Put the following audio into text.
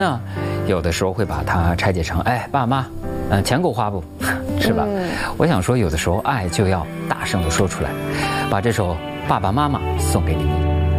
那有的时候会把它拆解成，哎，爸妈，钱够花不？是吧？我想说，有的时候爱就要大声地说出来，把这首《爸爸妈妈》送给你们。